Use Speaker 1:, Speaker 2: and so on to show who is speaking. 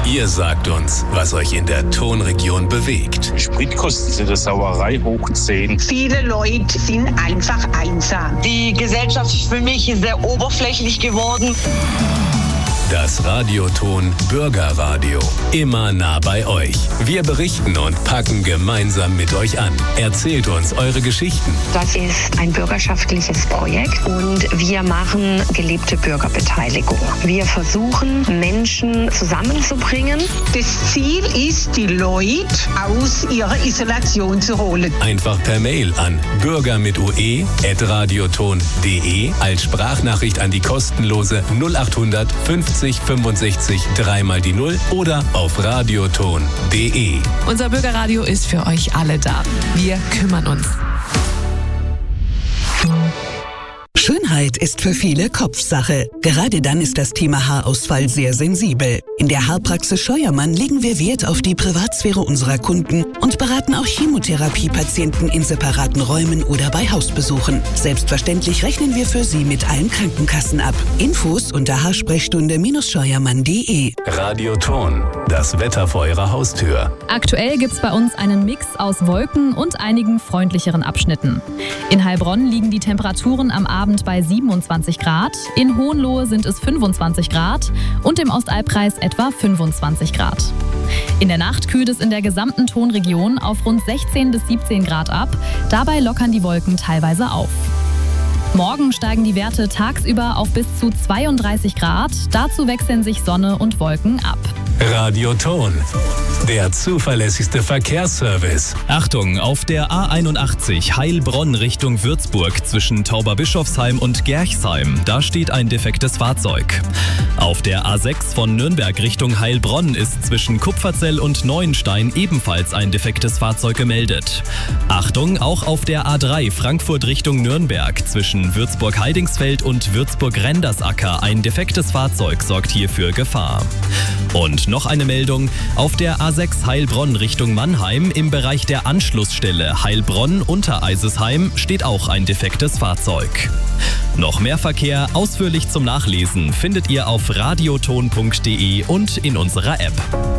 Speaker 1: Ihr sagt uns, was euch in der Tonregion bewegt.
Speaker 2: Spritkosten sind eine Sauerei hoch 10.
Speaker 3: Viele Leute sind einfach einsam.
Speaker 4: Die Gesellschaft ist für mich sehr oberflächlich geworden.
Speaker 1: Das Radioton Bürgerradio. Immer nah bei euch. Wir berichten und packen gemeinsam mit euch an. Erzählt uns eure Geschichten.
Speaker 5: Das ist ein bürgerschaftliches Projekt und wir machen gelebte Bürgerbeteiligung. Wir versuchen, Menschen zusammenzubringen.
Speaker 3: Das Ziel ist, die Leute aus ihrer Isolation zu holen.
Speaker 1: Einfach per Mail an bürger@radioton.de als Sprachnachricht an die kostenlose 0800 50 65 3 mal die 0 oder auf radioton.de.
Speaker 6: Unser Bürgerradio ist für euch alle da. Wir kümmern uns.
Speaker 7: Schönheit ist für viele Kopfsache. Gerade dann ist das Thema Haarausfall sehr sensibel. In der Haarpraxis Scheuermann legen wir Wert auf die Privatsphäre unserer Kunden und beraten auch Chemotherapiepatienten in separaten Räumen oder bei Hausbesuchen. Selbstverständlich rechnen wir für Sie mit allen Krankenkassen ab. Infos unter haarsprechstunde-scheuermann.de.
Speaker 1: Radioton, das Wetter vor Ihrer Haustür.
Speaker 8: Aktuell gibt's bei uns einen Mix aus Wolken und einigen freundlicheren Abschnitten. In Heilbronn liegen die Temperaturen am Abend bei 27 Grad, in Hohenlohe sind es 25 Grad und im Ostalbkreis etwa 25 Grad. In der Nacht kühlt es in der gesamten Tonregion auf rund 16 bis 17 Grad ab, dabei lockern die Wolken teilweise auf. Morgen steigen die Werte tagsüber auf bis zu 32 Grad, dazu wechseln sich Sonne und Wolken ab.
Speaker 1: Radioton, der zuverlässigste Verkehrsservice.
Speaker 9: Achtung, auf der A81 Heilbronn Richtung Würzburg zwischen Tauberbischofsheim und Gerchsheim, da steht ein defektes Fahrzeug. Auf der A6 von Nürnberg Richtung Heilbronn ist zwischen Kupferzell und Neuenstein ebenfalls ein defektes Fahrzeug gemeldet. Achtung, auch auf der A3 Frankfurt Richtung Nürnberg zwischen Würzburg-Heidingsfeld und Würzburg-Rendersacker ein defektes Fahrzeug sorgt hier für Gefahr. Und noch eine Meldung, auf der A6 Heilbronn Richtung Mannheim im Bereich der Anschlussstelle Heilbronn-Untereisesheim steht auch ein defektes Fahrzeug. Noch mehr Verkehr ausführlich zum Nachlesen findet ihr auf radioton.de und in unserer App.